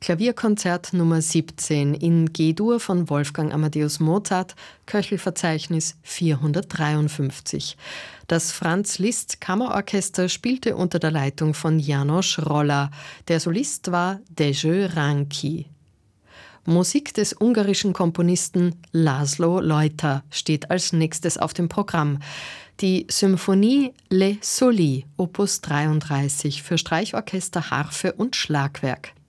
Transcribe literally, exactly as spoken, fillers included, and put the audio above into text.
Klavierkonzert Nummer siebzehn in G-Dur von Wolfgang Amadeus Mozart, Köchelverzeichnis vierhundertdreiundfünfzig. Das Franz Liszt Kammerorchester spielte unter der Leitung von János Rolla. Der Solist war Dezső Ranki. Musik des ungarischen Komponisten László Leuter steht als nächstes auf dem Programm. Die Symphonie Les Solis, Opus dreiunddreißig für Streichorchester, Harfe und Schlagwerk.